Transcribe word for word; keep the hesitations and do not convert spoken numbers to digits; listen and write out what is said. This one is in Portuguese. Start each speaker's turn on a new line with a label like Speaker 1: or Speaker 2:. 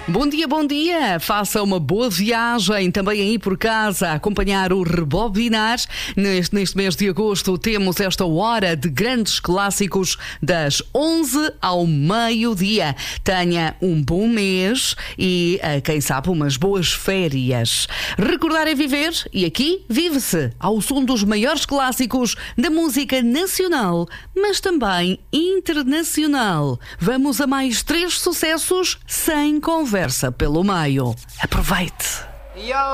Speaker 1: Bom dia, bom dia. Faça uma boa viagem também aí por casa a acompanhar o Rebobinar. Neste, neste mês de agosto temos esta hora de grandes clássicos das onze ao meio-dia. Tenha um bom mês e, quem sabe, umas boas férias. Recordar é viver e aqui vive-se ao som dos maiores clássicos da música nacional, mas também internacional. Vamos a mais três sucessos sem conversa pelo meio. Aproveite!
Speaker 2: Yo!